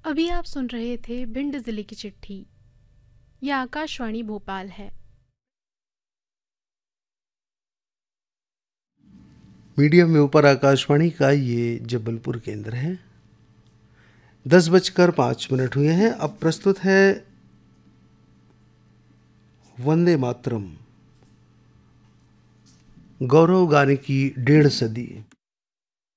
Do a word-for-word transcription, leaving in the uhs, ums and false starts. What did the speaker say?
अभी आप सुन रहे थे भिंड जिले की चिट्ठी। यह आकाशवाणी भोपाल है। मीडियम में ऊपर आकाशवाणी का ये जबलपुर केंद्र है। दस बजकर पाँच मिनट हुए हैं। अब प्रस्तुत है वंदे मातरम, गौरव गाने की डेढ़ सदी।